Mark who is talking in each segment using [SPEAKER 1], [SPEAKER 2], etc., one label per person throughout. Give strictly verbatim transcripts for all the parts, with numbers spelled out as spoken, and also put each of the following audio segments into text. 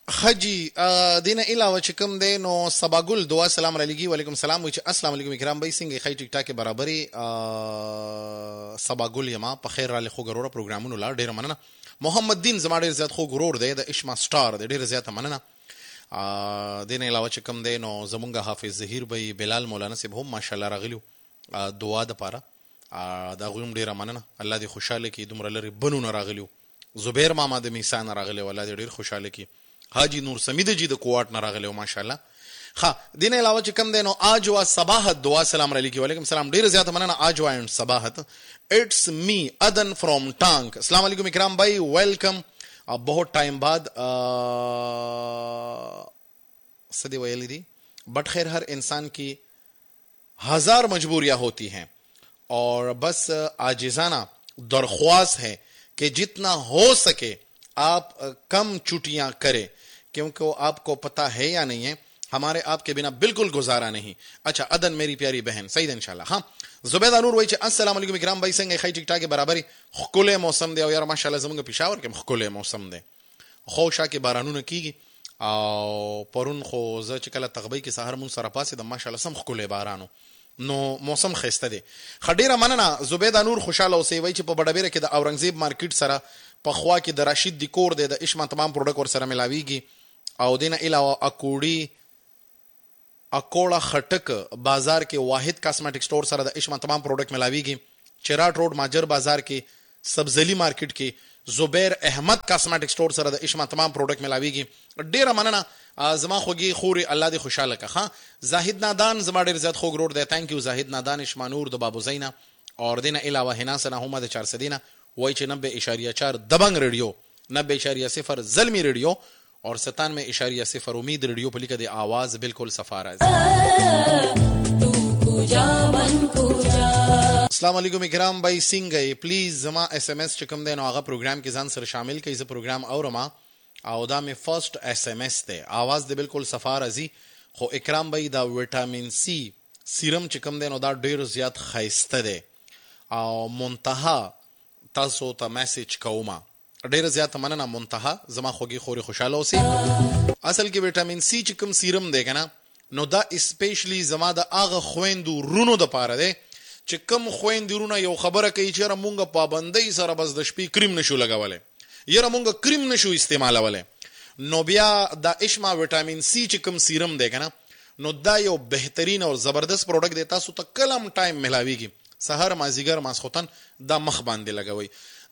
[SPEAKER 1] حجی دینه علاوه چې کوم دی نو سباګل دعا سلام علیکم وعلیکم السلام وی چې السلام علیکم کرام بای څنګه خی ټیک ټاک برابرۍ سباګل یما په خیر را لخوا غرور پروګرامونو لا ډیر مننه. محمد دین زما ډیر زیات خو غرور دی د اشما سٹار دی ډیر زیات مننه. دینه علاوه چې کوم دی نو زمونږ حافظ ظهیر بای بلال مولانا صاحب هم ماشاءالله راغلیو دعا د پاره دا غویم ډیر مننه. الله دې خوشاله کی دومره لري بنونه راغلیو. زبیر ماما د میسان راغلی ولادي ډیر خوشاله کی. حاجی نور سمید جی د کوارټ نه راغلی ماشاءالله. ها دین علاوه چې کم دینو آج وا صباحت دعا سلام علیکم وعلیکم السلام ډیر زیات مننه. آج وا اند صباحت اٹس می ادن فرام ټانک. السلام علیکم اکرام بھائی ویلکم. بہت ٹائم بعد صدی ویلی دی بٹ خیر ہر انسان کی ہزار مجبوریاں ہوتی ہیں اور بس عاجزانہ درخواست ہے کہ جتنا ہو سکے آپ کم چھٹیاں کریں کیونکہ وہ آپ کو پتہ ہے یا نہیں ہے ہمارے آپ کے بنا بالکل گزارا نہیں. اچھا ادن میری پیاری بہن صحیح انشاءاللہ. ہاں زبیدہ نور وای چې السلام علیکم اکرام بھائی څنګه خی ټیک ټاک برابرۍ خکله موسم دی او یار ماشاءالله زمونږ پېښور کې خکله موسم دی خو شا کې بارانونه کیږي او پرون خو زه چې کله تغبی کې سحر مون سره پاسې د ماشاءالله سم خکله بارانو نو موسم خسته دی. خډیره مننه زبیدہ نور خوشاله اوسې وای چې په بډابیره کې د اورنګزیب مارکیټ سره په خوا کې د راشد دی کور دی د اشما تمام پروډکټ ور سره ملاویږي او دینه علاوه اکوړی اکوړه خټک بازار کې واحد کاسمیټک سٹور سره د اشما تمام پروډکټ ملاویږي. چراټ روډ ماجر بازار کې سبزلی مارکیټ کې زبیر احمد کاسمیټک سٹور سره د اشما تمام پروډکټ ملاویږي. ډیره مننه زما خوږی خوري الله دې خوشاله کا. ها زاهد نادان زما ډیر زیات خوږ روډ دی. ثانک یو زاهد نادان اشما نور د بابو زینا اور دینه علاوه هنا سنا هم د چار سدینا وای چې نبے اشاریہ چار دبنگ ریڈیو نبے اشاریہ صفر زلمی ریڈیو اور ستانوے اشاریہ صفر امید ریڈیو پہ لکھ دے آواز بالکل صفا راز. السلام علیکم اکرام بھائی سنگ گئے پلیز زما ایس ایم ایس چکم دے نو آغا پروگرام کے ځان سره شامل کئ. ز پروگرام اورما او دا می فرسٹ ایس ایم ایس تے آواز دے بالکل صفا رازی. خو اکرام بھائی دا وٹامن سی سیرم چکم دے نو دا ډیر زیات خیسته دے او منتها تاسو ته میسج کوما ډیر زیات مننه. منتها زما خوږی خوري خوشاله اوسئ. اصل کې وټامین سی چې کوم سیرم دی کنه نو دا اسپیشلی زما د اغه خويندو رونو د پاره دی چې کوم خويندو رونه یو خبره کوي چې رمونګه پابندۍ سره بس د شپې کریم نشو لګولې یا رمونګه کریم نشو استعمالولې نو بیا دا اشما وټامین سی چې کوم سیرم دی کنه نو دا یو بهترین او زبردست پروډکټ دی. تاسو ته کلم ټایم ملاويږي سحر مازیګر ماسخوتن دا مخ باندې لګوي.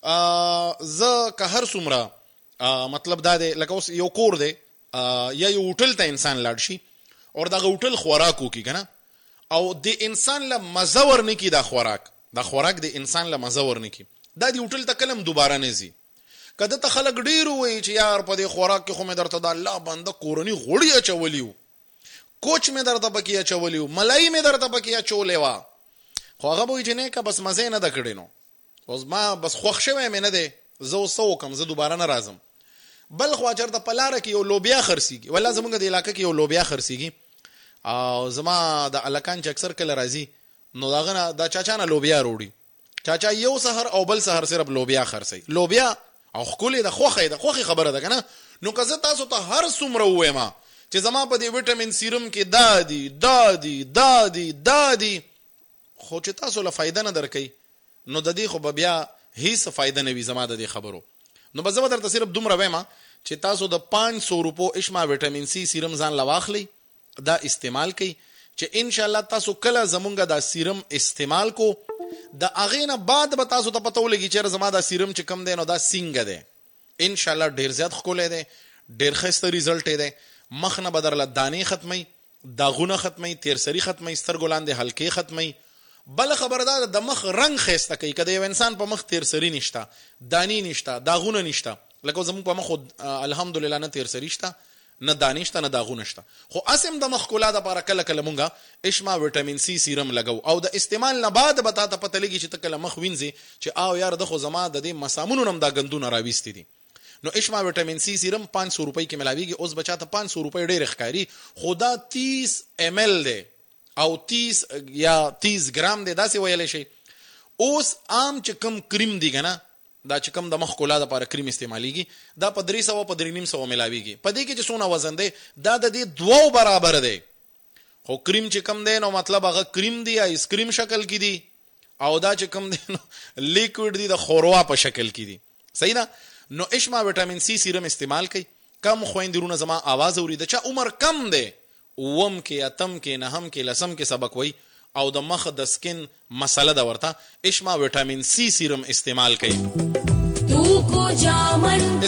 [SPEAKER 1] زه که هر څومره مطلب دا دی لکه اوس یو کور دی یا یو هوټل ته انسان لاړ شي او دغه هوټل خوراک وکړي کنه او د انسان له مزه ورنکي دا خوراک دا خوراک د انسان له مزه ورنکي دا دی هوټل ته کلم دوباره نه ځي. کده ته خلک ډیر وایي چې یار په دې خوراک کې خو مې درته د الله بنده کورنی غوړی اچولیو کوچ مې درته پکې اچولیو ملای مې درته پکې اچولې وا خو هغه وایي چې نه کا بس مزه نه د کړې نو اوس ما بس خوښ شوی مې نه دی زه اوس وکم زه دوباره نه راځم. بل خو چېرته په لاره کې یو لوبیا خرڅېږي ولا زمونږ د علاقه کې یو لوبیا خرڅېږي او زما د الکان چې اکثر کله راځي نو داغه نه دا چاچا نه لوبیا روړي چاچا یو سحر او بل سحر صرف لوبیا خرڅي لوبیا او خولې د خوخه د خوخه خبره ده کنه. نو که زه تاسو ته هر څومره وایم چې زما په دې وټامین سیرم کې دادی دادی دادی دادی خو چې تاسو له فائدہ نه درکې نو د دې خو بیا هیڅ فائدہ نه وي زما د دې خبرو. نو به زه درته صرف دومره وایم چې تاسو د پانچ سو روپو اشما وټامین سی سیرم ځان لواخلی دا استعمال کړئ چې ان شاء الله تاسو کله زمونږ دا سیرم استعمال کو د اغه نه بعد به تاسو ته پته ولګي چې زما دا سیرم چې کم دی نو دا څنګه دی ان شاء الله ډیر زیات خولې دی ډیر خسته ریزلټ دی. مخ نه بدرله دانی ختمي داغونه ختمي تیرسری ختمي سترګولاندې حلقې ختمي. بل خبردار د مخ رنگ خسته کوي کده یو انسان په مخ تیرسری نشتا دانی نشتا داغونه نشتا لکه زموږ په مخ الحمدلله نه تیرسری شتا نه دانشته نه داغونه شته خو اسیم د مخ کولا د لپاره کله کله مونږه اشما وټامین سی سیرم لګو او د استعمال نه بعد به تاسو پته لګی چې تکله مخ وینځي چې آو یار د خو زما د دې مسامونو نم دا غندونه راويستي دي. نو اشما وټامین سی سیرم پانچ سو روپۍ کې ملاويږي اوس بچاته پانچ سو روپۍ ډېر ښکاری خدا تیس ایم ایل دی او تیس یا تیس ګرام دی داسې ویل شي. اوس عام چې کم کریم دی کنه دا چې کوم د مخ کولا د لپاره کریم استعمالیږي دا په درې سوه په درې نیم سوه ملاویږي. په دې کې چې څونه وزن دی دا د دې دوو برابر دی. خو کریم چې کم دی نو مطلب هغه کریم دی آیس کریم شکل کې دی او دا چې کم دی نو لیکویډ دی د خوروا په شکل کې دی. صحیح ده. نو اشما وټامین سی سیرم استعمال کوي. کم خويندرونه زما आवाज اوري د چا عمر کم دی وم کې اتم کې نهم کې لسم کې سبق وای او د مخ د سکن مسله دا ورته اشما وټامین سی سیرم استعمال کوي. تو کو جامن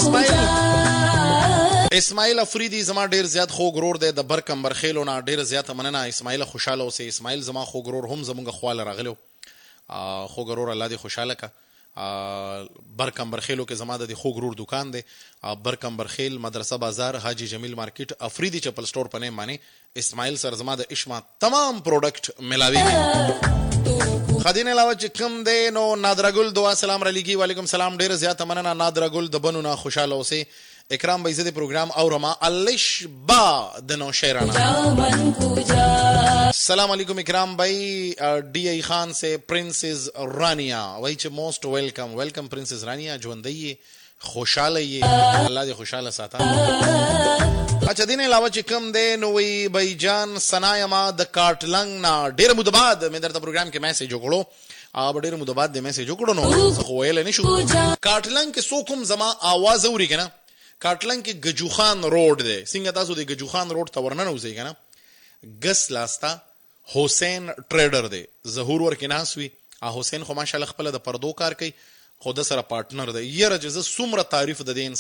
[SPEAKER 1] اسماعیل افریدی زما ډیر زیات خو غرور دی د برکمبر خېلو نه ډیر زیات مننه. اسماعیل خوشاله اوسه. اسماعیل زما خو غرور هم زمونږ خواله راغلو خو غرور الله دې خوشاله کا. برکمبر خېلو کې زما د خو غرور دکان دی برکمبر خېل مدرسه بازار حاجی جمیل مارکیټ افریدی چپل سٹور پنه معنی اسماعیل سر زما د اشما تمام پروډکټ ملاوي. خدین علاوه چې کم دی نو نادرګل دعا سلام را لګي. وعلیکم سلام ډیر زیات مننه نادرګل د بنو نه خوشاله اوسه. اکرام بھائی زده پروگرام اورما الش با دنو شیرانا. السلام علیکم اکرام بھائی. ڈی ای خان سے پرنسز رانیا وہی چھ موسٹ ویلکم ویلکم پرنسز رانیا ژوندۍ خوشاله یې الله دې خوشاله ساته. اچھا دین علاوه چې کم دی نو وی بھائی جان سنایما د کاټلنګ نا ډیر مود بعد مې درته پروگرام کې میسج وکړو ا ډیر مود بعد دې میسج وکړو نو خو ویل نه شو. کاټلنګ کې سو کوم زما आवाज اوري کنه کاټلنګ کې گجوخان روډ دی څنګه تاسو د گجوخان روډ ته ورننه وځي کنه ګس لاستا حسین ټریډر دی ظهور ورکې ناس وي. ا حسین خو ماشاءالله خپل د پردو کار کوي خو د سره پارټنر دی. یره چې زه څومره تعریف د دین